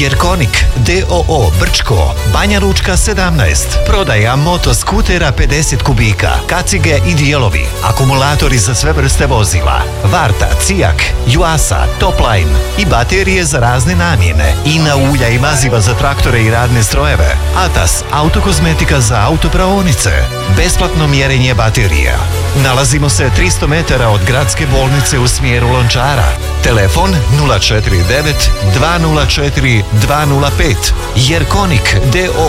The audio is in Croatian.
Jerkonik d.o.o. Brčko, Banja Lučka 17. Prodaja motoskutera 50 kubika, kacige i dijelovi, akumulatori za sve vrste vozila, Varta, Cijak, Juasa, Topline i baterije za razne namjene, INA ulja i maziva za traktore i radne strojeve, Atas, autokozmetika za autopraonice, besplatno mjerenje baterija. Nalazimo se 300 metara od gradske bolnice u smjeru Lončara. Telefon 049 204 205. Jerkonik d.o.o.